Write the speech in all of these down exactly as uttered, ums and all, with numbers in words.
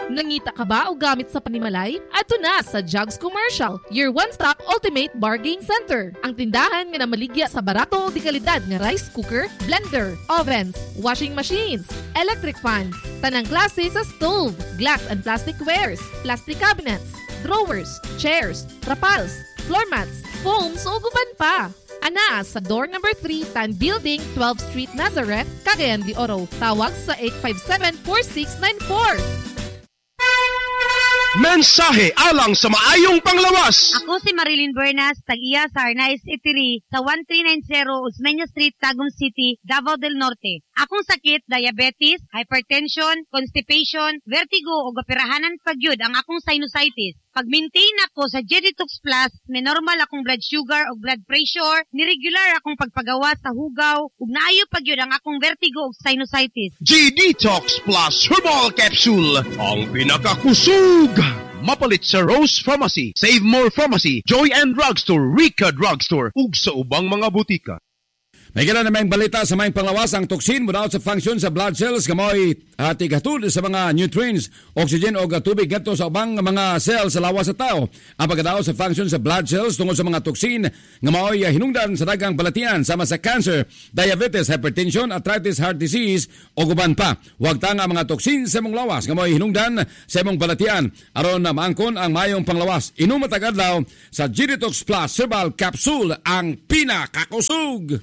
Nangita ka ba o gamit sa panimalay? Ato na sa Jugs Commercial, your one-stop ultimate bargain center. Ang tindahan nga namaligya sa barato o di kalidad nga rice cooker, blender, ovens, washing machines, electric fans, tanang klase sa stove, glass and plastic wares, plastic cabinets, drawers, chairs, trapals, floor mats, foams o guban pa. Ana sa door number three, Tan Building, twelfth Street, Nazareth, Cagayan de Oro. Tawag sa eight five seven, four six nine four. Mensahe alang sa maayong panglawas. Ako si Marilyn Buenas, tag-iya sa Arnaiz Eatery sa thirteen ninety Osmeña Street, Tagum City, Davao del Norte. Akong sakit, diabetes, hypertension, constipation, vertigo o gapirahanan pagyud ang akong sinusitis. Pag-maintain ako sa G-Detox Plus, may normal akong blood sugar o blood pressure, niregular akong pagpagawa sa hugaw, ug naayo pagyud ang akong vertigo o sinusitis. G-Detox Plus Herbal Capsule, ang pinakakusog. Mapalit sa Rose Pharmacy, Save More Pharmacy, Joy and Drugstore, Rica Drugstore, ug sa ubang mga butika. May gala na may balita sa may panglawas ang toxin mula sa function sa blood cells kamoy at igatud sa mga nutrients, oxygen o tubig gato sa ubang mga cells sa lawas sa tao. Ang pagkatao sa function sa blood cells tungkol sa mga toxin nga maoy hinungdan sa dagang balatian sama sa cancer, diabetes, hypertension, arthritis, heart disease o guban pa. Huwag tanga mga toxin sa mong lawas nga maoy hinungdan sa mong balatian aron na maangkon ang mayong panglawas. Inumatag adlaw sa G-Detox Plus Herbal Capsule, ang pinakakusog.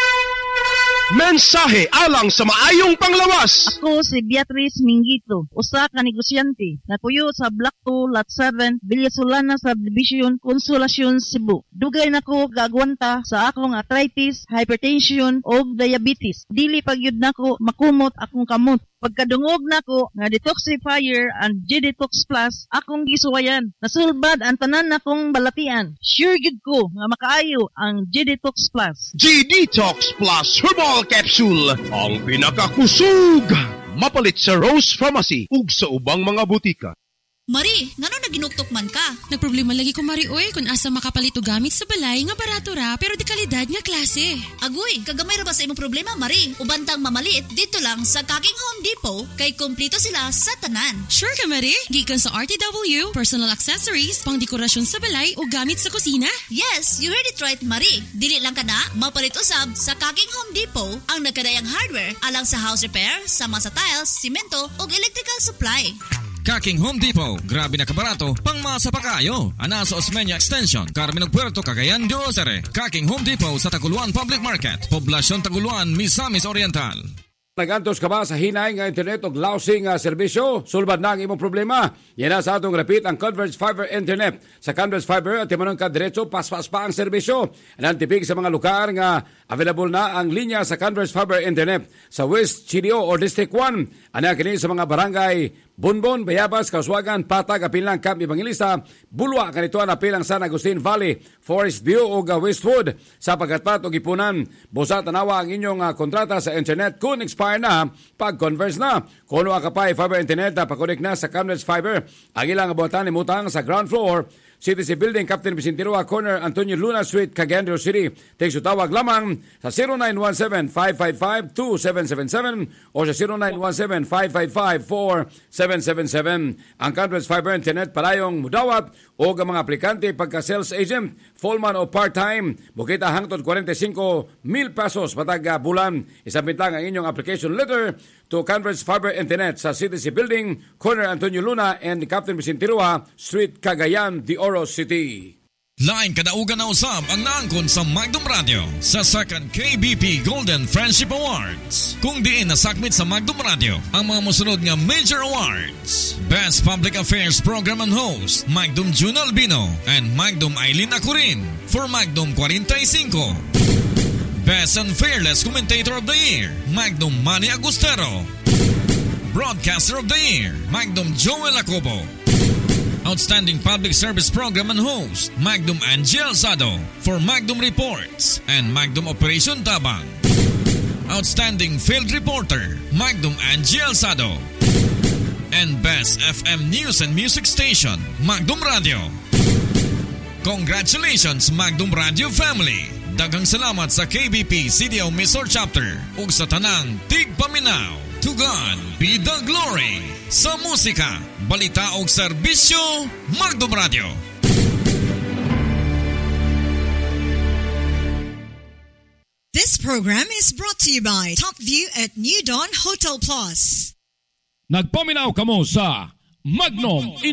Mensahe alang sa maayong panglawas. Ako si Beatrice Mingito, usa ka negosyante, napuyo sa Block two, Lot seven, Villasolana Subdivision, Consolacion, Cebu. Dugay nako gagwanta sa akong arthritis, hypertension o diabetes. Dili pagyud nako makumot akong kamot. Pagkadungog nako nga detoxifier and G-Detox Plus, akong gisuwayan. Nasulbad ang tanan nakong balatian. Sure gid ko nga makaayo ang G-Detox Plus. G-Detox Plus Herbal Capsule, ang pinakakusog. Mapalit sa Rose Pharmacy ug sa ubang mga butika. Mari, ngano naginuktok man ka? Nagproblema lagi ko, Mari, oy, kung asa makapalit og gamit sa balay nga barato ra pero di kalidad nga klase. Agoy, kagamay ra ba sa imong problema, Mari? Ubantang mamalit dito lang sa Kaking Home Depot kay kumpleto sila sa tanan. Sure ka, Mari? Gikan sa R T W, personal accessories, pang dekorasyon sa balay o gamit sa kusina? Yes, you heard it right, Mari. Dili lang ka na mapalit usab sa Kaking Home Depot ang nagkadayang hardware alang sa house repair, sama sa tiles, simento ug electrical supply. Kaking Home Depot, grabe na kabarato, pang masa pa kayo. Ana sa Osmeña Extension, Carmen Puerto, Cagayan de Oro. Kaking Home Depot sa Taguluan Public Market, Poblasyon Taguluan, Misamis Oriental. Nagantos ka ba sa hinay nga internet o lousing uh, serbisyo? Sulbad na ang imong problema. Yan na sa atong repeat ang Converge Fiber Internet. Sa Converge Fiber, at timanong ka diretso, paspas pa ang serbisyo. Nantipig sa mga lugar nga available na ang linya sa Converge Fiber Internet. Sa West, Chilio o District one, ana kini sa mga barangay Bunbon, Bayabas, Kauswagan, Patag, Apilang, Camp Evangelista, Bulwa, kanituan, Apilang, San Agustin Valley, Forest View o Westwood. Sa pagkatpat o gipunan, busa tanawa ang inyong uh, kontrata sa internet kung expire na, pag-converse na. Kung ano ka pa fiber internet, pakonek na sa Converge Fiber. Ang ilang abutan imutang sa ground floor, C T C Building, Captain Vicintiroa, Corner, Antonio Luna Street, Cagayan de Oro City. Text tawag lamang sa zero nine one seven, five five five, two seven seven seven o sa zero nine one seven, five five five, four seven seven seven. Ang Converge Fiber Internet palayong mudawat o ang mga aplikante pagka-sales agent, full-man o part-time, bukita hangtod forty-five mil pesos patag bulan. Isabit lang ang inyong application letter to Converge Fiber Internet sa C T C Building, Corner, Antonio Luna and Captain Vicintiroa Street, Cagayan de Oro City. Lain kadaugan na usab ang naangkon sa Magdum Radio sa second K B P Golden Friendship Awards. Kung diin nasakmit sa Magdum Radio ang mga musunod nga major awards: Best Public Affairs Program and Host, Magdum June Albino and Magdum Aileen Acurin for Magdum forty-five. Best and Fearless Commentator of the Year, Magdum Manny Agustero. Broadcaster of the Year, Magdum Joel Acobo. Outstanding Public Service Program and Host, Magdum Angel Sado for Magdum Reports and Magdum Operation Tabang. Outstanding Field Reporter, Magdum Angel Sado. And Best F M News and Music Station, Magdum Radio. Congratulations, Magdum Radio family! Daghang salamat sa K B P C D O Misor Chapter ug sa tanang tigpaminaw. To God be the glory. Sa musika, balita o serbisyo, Magdom Radio. This program is brought to you by Top View at New Dawn Hotel Plus. Nagpaminaw kamo sa Magnum